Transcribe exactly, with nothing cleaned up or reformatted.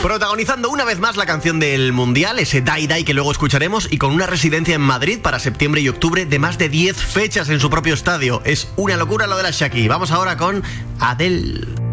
Protagonizando una vez más la canción del Mundial, ese Die Die que luego escucharemos, y con una residencia en Madrid para septiembre y octubre de más de diez fechas en su propio estadio. Es una locura lo de la Shaki. Vamos ahora con Adele.